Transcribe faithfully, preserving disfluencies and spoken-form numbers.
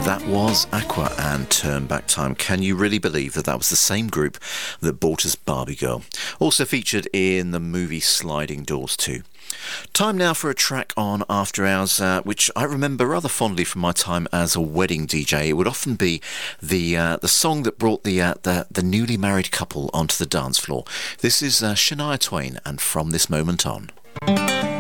That was Aqua and Turn Back Time. Can you really believe that that was the same group that bought us Barbie Girl? Also featured in the movie Sliding Doors two. Time now for a track on After Hours, uh, which I remember rather fondly from my time as a wedding D J. It would often be the uh, the song that brought the, uh, the the newly married couple onto the dance floor. This is uh, Shania Twain and From This Moment On.